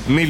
Nel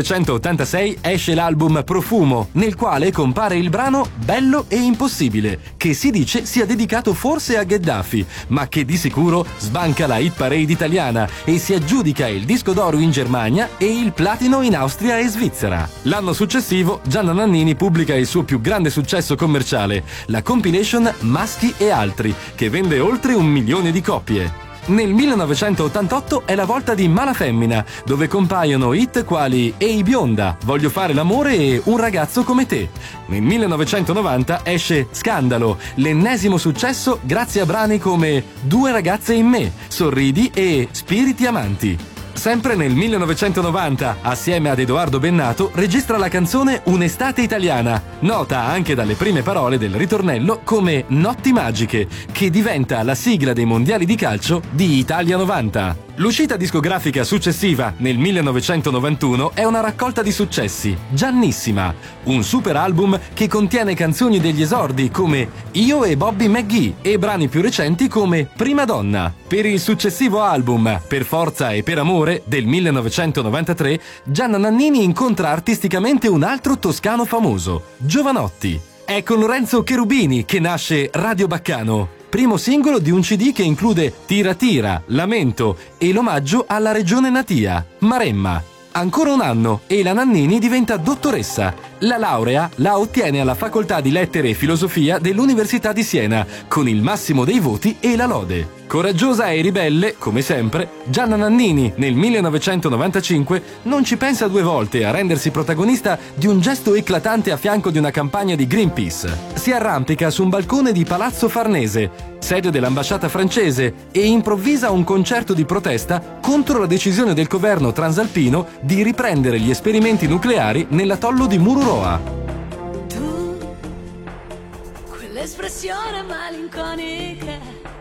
1986 esce l'album Profumo, nel quale compare il brano Bello e Impossibile, che si dice sia dedicato forse a Gheddafi, ma che di sicuro sbanca la hit parade italiana e si aggiudica il disco d'oro in Germania e il platino in Austria e Svizzera. L'anno successivo Gianna Nannini pubblica il suo più grande successo commerciale, la compilation Maschi e altri, che vende oltre 1 milione di copie. Nel 1988 è la volta di Mala Femmina, dove compaiono hit quali Ehi bionda, Voglio fare l'amore e Un ragazzo come te. Nel 1990 esce Scandalo, l'ennesimo successo grazie a brani come Due ragazze in me, Sorridi e Spiriti amanti. Sempre nel 1990, assieme ad Edoardo Bennato, registra la canzone Un'estate italiana, nota anche dalle prime parole del ritornello come Notti magiche, che diventa la sigla dei mondiali di calcio di Italia 90. L'uscita discografica successiva, nel 1991, è una raccolta di successi, Giannissima, un super album che contiene canzoni degli esordi come Io e Bobby McGee e brani più recenti come Prima donna. Per il successivo album Per forza e per amore del 1993, Gianna Nannini incontra artisticamente un altro toscano famoso, Jovanotti. È con Lorenzo Cherubini che nasce Radio Baccano, primo singolo di un CD che include Tira Tira, Lamento e l'omaggio alla regione natia, Maremma. Ancora un anno e la Nannini diventa dottoressa. La laurea la ottiene alla Facoltà di Lettere e Filosofia dell'Università di Siena, con il massimo dei voti e la lode. Coraggiosa e ribelle, come sempre, Gianna Nannini nel 1995 non ci pensa 2 volte a rendersi protagonista di un gesto eclatante a fianco di una campagna di Greenpeace. Si arrampica su un balcone di Palazzo Farnese, sede dell'ambasciata francese, e improvvisa un concerto di protesta contro la decisione del governo transalpino di riprendere gli esperimenti nucleari nell'atollo di Mururoa. Tu, quell'espressione malinconica